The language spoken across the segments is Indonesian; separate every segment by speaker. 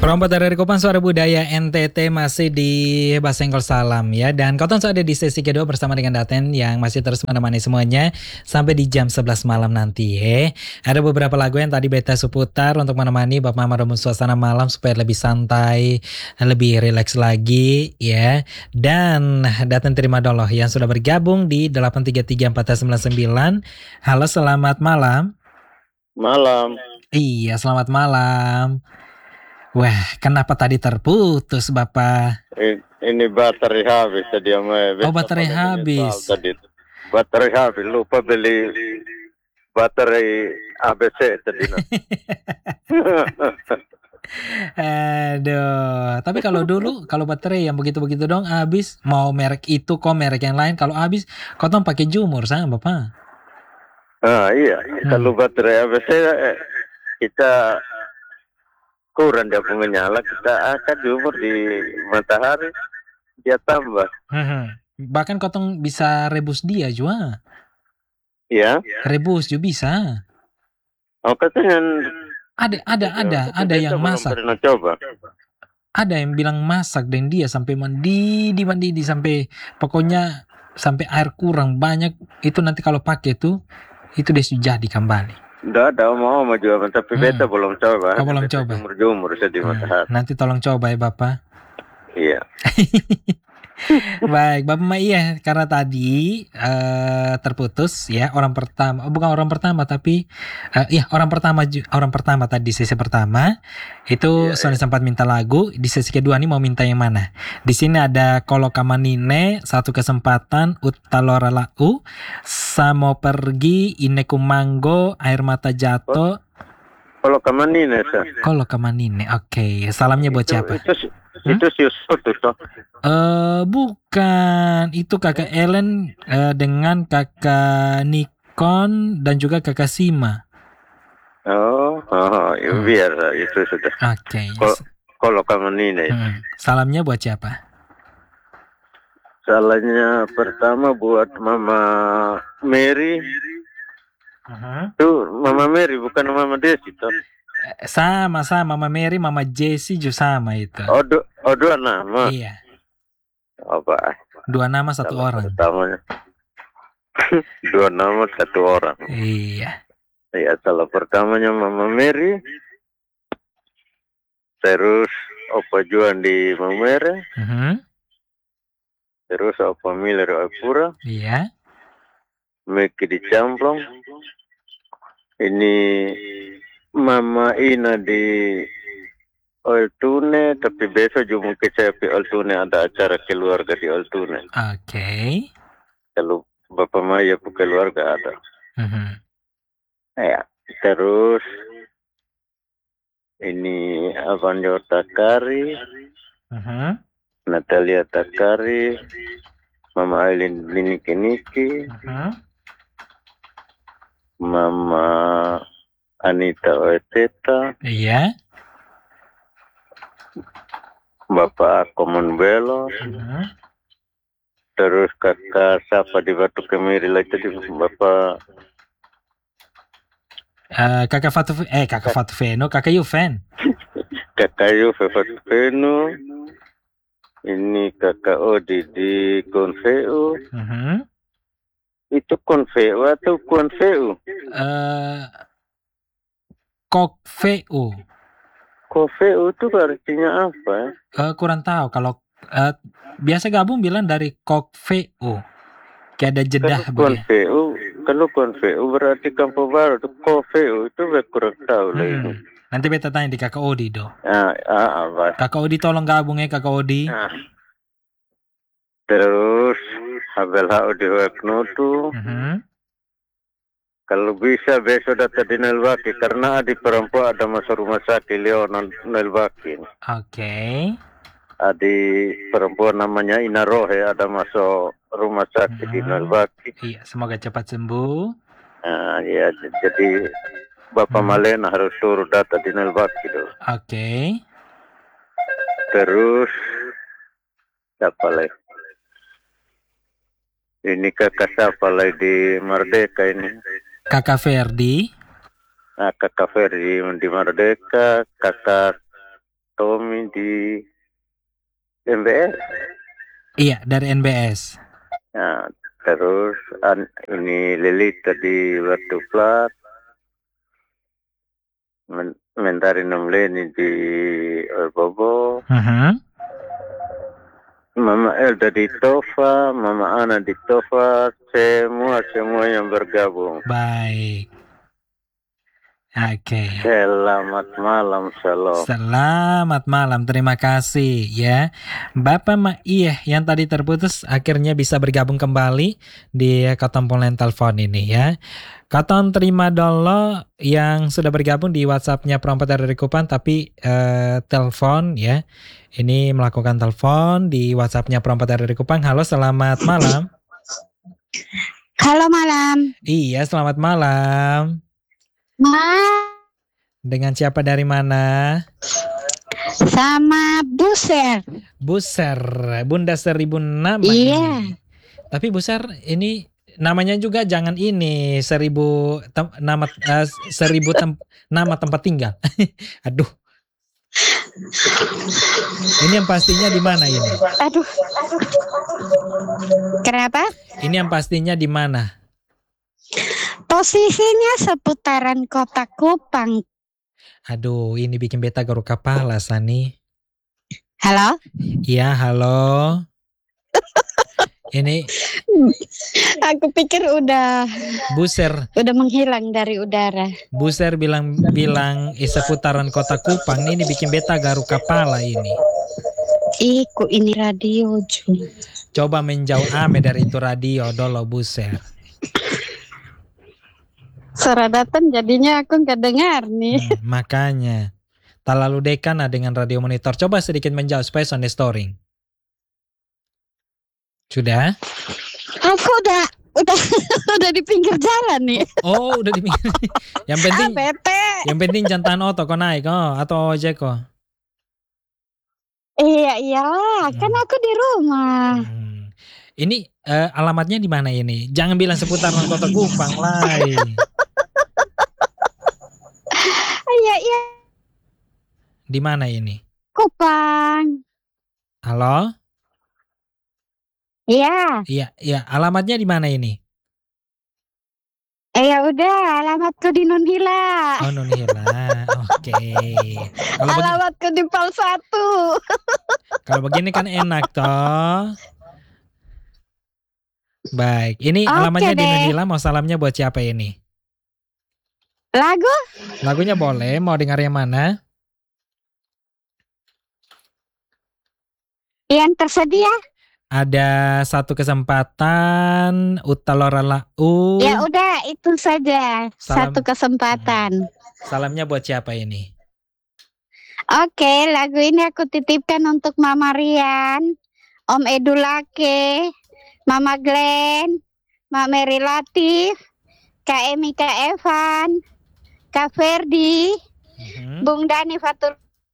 Speaker 1: Kelompok dari Kopan Suara Budaya NTT masih di Basenggol Salam ya. Dan Koton ada di sesi kedua bersama dengan Daten yang masih terus menemani semuanya sampai di jam 11 malam nanti ya. Ada beberapa lagu yang tadi beta seputar untuk menemani Bapak Mama Romus suasana malam supaya lebih santai, lebih rileks lagi ya. Dan Daten terima dulu yang sudah bergabung di 833-4099. Halo, selamat malam.
Speaker 2: Malam.
Speaker 1: Iya, selamat malam. Wah, kenapa tadi terputus, Bapak?
Speaker 2: Ini baterai habis tadi
Speaker 1: Oh, baterai habis.
Speaker 2: Baterai habis, lupa beli baterai ABC tadi.
Speaker 1: Aduh, tapi kalau dulu kalau baterai yang begitu-begitu dong habis, mau merek itu kok merek yang lain, kalau habis kau tuh pakai jumur sama Bapak.
Speaker 2: Iya. Kalau baterai ABC kita kurang dia menyala, kita akan jumur di matahari dia tambah.
Speaker 1: Bahkan kau tuh bisa rebus dia juga.
Speaker 2: Iya.
Speaker 1: Rebus juga bisa.
Speaker 2: Oh, katanya
Speaker 1: ada yang masak.
Speaker 2: Pernah coba.
Speaker 1: Ada yang bilang masak dan dia sampai mandi sampai pokoknya sampai air kurang banyak, itu nanti kalau pakai itu dia sudah jadi kembali.
Speaker 2: Nggak ada mau juga, tapi beta belum coba.
Speaker 1: Belum coba.
Speaker 2: Jumur di matahari.
Speaker 1: Nanti tolong coba ya Bapak.
Speaker 2: Iya.
Speaker 1: Baik, Bapak Maia, karena tadi terputus ya orang pertama, bukan orang pertama tapi orang pertama tadi sesi pertama itu Sony sempat minta lagu. Di sesi kedua nih mau minta yang mana? Di sini ada Kolo Kamanine, Satu Kesempatan, Utalora Lau, Samo Pergi, Ineku Manggo, Air Mata Jatuh.
Speaker 2: Kolo Kamanine,
Speaker 1: Oke. Salamnya buat siapa?
Speaker 2: Itu si Usutu toh?
Speaker 1: Bukan, itu kakak Ellen dengan kakak Nikon dan juga kakak Sima.
Speaker 2: Biar itu sudah.
Speaker 1: Oke.
Speaker 2: Kalau Kamanine.
Speaker 1: Salamnya buat siapa?
Speaker 2: Salamnya pertama buat Mama Mary. Tuh Mama Mary bukan Mama Desi toh?
Speaker 1: Sama Mama Mary, Mama Jessie juga sama itu.
Speaker 2: Dua nama.
Speaker 1: Iya.
Speaker 2: Apa?
Speaker 1: Dua nama satu orang.
Speaker 2: Pertamanya. Dua nama satu orang.
Speaker 1: Iya.
Speaker 2: Iya, salah pertamanya Mama Mary. Terus Opa Juan di Mamere. Terus Opa Miller Apura.
Speaker 1: Iya.
Speaker 2: Meki di Camplong. Ini Mama Ina di Oltune, tapi besok juga mungkin saya di Oltune, ada acara keluarga di Oltune.
Speaker 1: Oke.
Speaker 2: Kalau Bapak Maya keluarga ada. Ya, terus ini Abanjo Takari, Natalia Takari, Mama Aileen Niki, Mama Anita Oeteta.
Speaker 1: Iya.
Speaker 2: Bapak Komon Belo. Terus kakak siapa di Batu Kemiri lagi tadi, Bapak
Speaker 1: kakak Fatu Feno, kakak Yufen.
Speaker 2: Kakak Yufen Feno. Ini kakak Odi di Konfeu. Itu Konfeu atau Konfeu?
Speaker 1: Kokfeu.
Speaker 2: Kokfeu itu artinya apa?
Speaker 1: Kurang tahu. Kalau biasa gabung bilang dari Kokfeu. Kayak ada jedah
Speaker 2: begitu. Kalau Konfeu berarti Kampung Baru. Kokfeu itu kurang tahu lagi.
Speaker 1: Nanti beta tanya di kakak Odi do.
Speaker 2: Kakak
Speaker 1: Odi tolong gabung ya kakak Odi.
Speaker 2: Terus Habel Odi Waknotu. Kalau bisa besok datang di Nelbaki, karena adik perempuan ada masuk rumah sakit Leonan Nelbaki.
Speaker 1: Oke.
Speaker 2: Adik perempuan namanya Ina Rohe ada masuk rumah sakit di Nelbaki.
Speaker 1: Iya, semoga cepat sembuh.
Speaker 2: Ya, jadi Bapak Malena harus suruh data di Nelbaki dulu.
Speaker 1: Oke.
Speaker 2: Terus siapa lagi? Ini kakak siapa lagi di Merdeka ini?
Speaker 1: Kakak Ferdi.
Speaker 2: Kakak Ferdi di Merdeka, kakak Tommy di MBS.
Speaker 1: Iya, dari NBS.
Speaker 2: Nah, terus ini Lilita di Batu Plat. Mentari Nomleni di Bobo. Mama Elda di Tofa, Mama Ana di Tofa, semua yang bergabung.
Speaker 1: Baik. Oke.
Speaker 2: Selamat malam, Shalom.
Speaker 1: Selamat malam, terima kasih ya. Bapak Maiyah yang tadi terputus akhirnya bisa bergabung kembali di Kotompolen telepon ini ya. Katon terima dulu yang sudah bergabung di WhatsApp-nya Perompat dari Kupang tapi telepon ya. Ini melakukan telepon di WhatsApp-nya Perompat dari Kupang. Halo, selamat malam.
Speaker 3: Halo malam.
Speaker 1: Iya, selamat malam. Dengan siapa dari mana?
Speaker 3: Sama Buser.
Speaker 1: Buser, Bunda Seribu Nama.
Speaker 3: Iya.
Speaker 1: Ini. Tapi Buser ini namanya juga jangan ini nama tempat tinggal. Aduh. Ini yang pastinya di mana ini?
Speaker 3: Aduh. Kenapa?
Speaker 1: Ini yang pastinya di mana?
Speaker 3: Posisinya seputaran kota Kupang.
Speaker 1: Aduh, ini bikin beta garuk kepala, Sani.
Speaker 3: Halo?
Speaker 1: Iya, halo. Ini
Speaker 3: aku pikir udah menghilang dari udara.
Speaker 1: Buser bilang seputaran kota Kupang ini bikin beta garuk kepala ini.
Speaker 3: Iku ini radio Ju.
Speaker 1: Coba menjauh ame dari itu radio dolo Buser.
Speaker 3: Suara datang jadinya aku nggak dengar nih.
Speaker 1: Makanya terlalu dekan dengan radio monitor. Coba sedikit menjauh supaya sound storing. Sudah?
Speaker 3: Aku udah di pinggir jalan nih.
Speaker 1: Oh, udah di pinggir. Yang penting jantan oto kok naik atau ojek kok.
Speaker 3: Iya, kan aku di rumah.
Speaker 1: Ini alamatnya di mana ini? Jangan bilang seputaran kota Kupang lah.
Speaker 3: Iya.
Speaker 1: Di mana ini?
Speaker 3: Kupang.
Speaker 1: Halo?
Speaker 3: Iya.
Speaker 1: Iya. Alamatnya di mana ini?
Speaker 3: Ya udah, alamatku di Nunhila.
Speaker 1: Oh, Nunhila. Oke.
Speaker 3: Alamatku di Pal 1.
Speaker 1: Kalau begini kan enak toh. Baik, ini alamatnya di Nunhila. Mau salamnya buat siapa ini?
Speaker 3: Lagunya
Speaker 1: boleh, mau dengar yang mana?
Speaker 3: Yang tersedia?
Speaker 1: Ada satu kesempatan Utalora Lau.
Speaker 3: Ya udah, itu saja. Satu kesempatan.
Speaker 1: Salamnya buat siapa ini?
Speaker 3: Oke, lagu ini aku titipkan untuk Mama Rian, Om Edulake, Mama Glenn, Mak Mary Latif, Kak Emi, Kak Evan, Kak Ferdi, Bung Dani Fatul.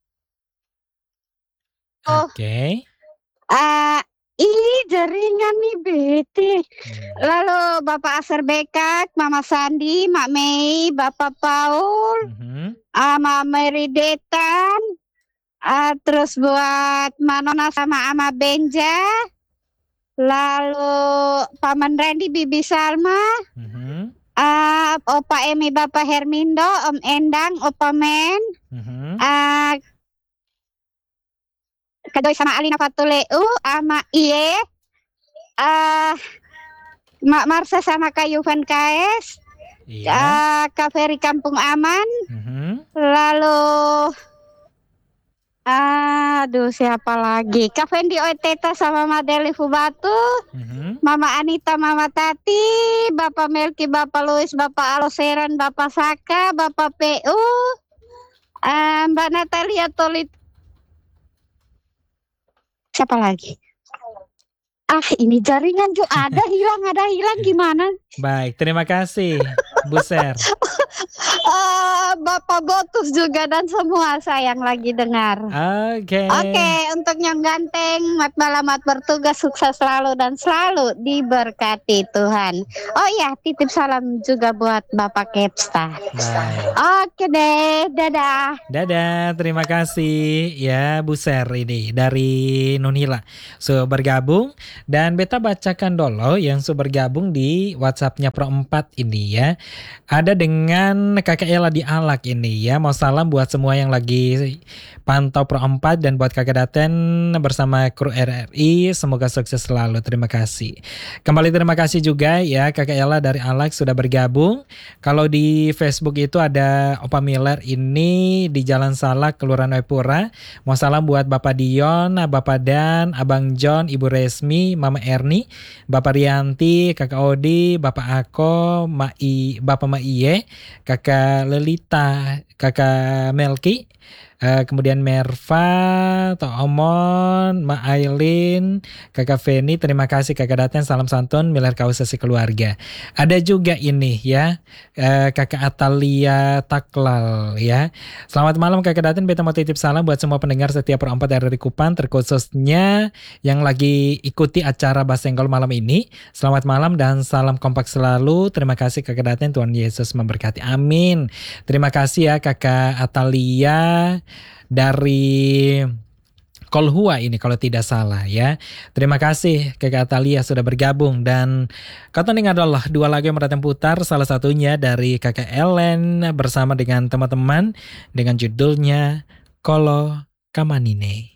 Speaker 1: Oke.
Speaker 3: Ini jaringan nih Betty. Lalu Bapak Aser Bekak, Mama Sandi, Mak Mei, Bapak Paul, Mama Mary Detan, terus buat Manona sama Ama Benja, lalu Paman Randy, Bibi Salma, Opa Emi, Bapak Hermindo, Om Endang, Opa Men, Kadoy sama Alina Fatuleu, sama Iye, Mak Marsa sama Kak Yuvan KS, Kak Ferry Kampung Aman, lalu siapa lagi? Kak Fendi Oeteta sama Madeli Fubatu, Mama Anita, Mama Tati, Bapak Melki, Bapak Louis, Bapak Aloseran, Bapak Saka, Bapak PU, Mbak Natalia Tolit. Siapa lagi? Ini jaringan juga ada hilang gimana?
Speaker 1: Baik, terima kasih Bu Ser.
Speaker 3: Bapak Botus juga dan semua sayang lagi dengar.
Speaker 1: Oke.
Speaker 3: Oke, untuk Nyong Ganteng, mat balamat bertugas, sukses selalu dan selalu diberkati Tuhan. Oh ya, titip salam juga buat Bapak Kepsta.
Speaker 1: Baik.
Speaker 3: Oke deh, dadah.
Speaker 1: Dadah, terima kasih ya Bu Ser ini dari Nunila sudah bergabung, dan beta bacakan dulu yang sudah bergabung di WhatsApp-nya Pro 4 ini ya. Ada dengan Kakak Ella di Alak ini ya. Mau salam buat semua yang lagi pantau Pro 4 dan buat Kakak Daten bersama kru RRI, semoga sukses selalu. Terima kasih. Kembali terima kasih juga ya Kakak Ella dari Alak sudah bergabung. Kalau di Facebook itu ada Opa Miller ini di Jalan Salak, Kelurahan Waipura. Mau salam buat Bapak Dion, Bapak Dan, Abang John, Ibu Resmi, Mama Erni, Bapak Rianti, Kakak Odi, Bapak Ako, Bapak Maiye, Kakak Lelita, Kakak Melki, kemudian Merva, Tok Omon, Ma Aileen, Kakak Feni, terima kasih Kakak Daten, salam santun, Miller Kausasi keluarga. Ada juga ini ya, Kakak Atalia Taklal ya. Selamat malam Kakak Daten, beta mau titip salam buat semua pendengar setiap Pro 4 RRI Kupang, terkhususnya yang lagi ikuti acara Basenggol malam ini. Selamat malam dan salam kompak selalu. Terima kasih Kakak Daten, Tuhan Yesus memberkati. Amin. Terima kasih ya Kakak Atalia dari Kolhua ini kalau tidak salah ya. Terima kasih Kakak Atalia sudah bergabung, dan kata dengar adalah dua lagu yang merata putar, salah satunya dari Kakak Ellen bersama dengan teman-teman dengan judulnya Kolo Kamanine.